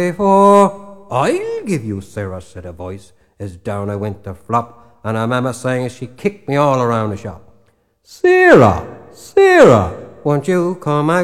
For I'll give you, Sarah, said a voice, as down I went to flop, and her mamma saying as she kicked me all around the shop, Sarah, Sarah, won't you come out?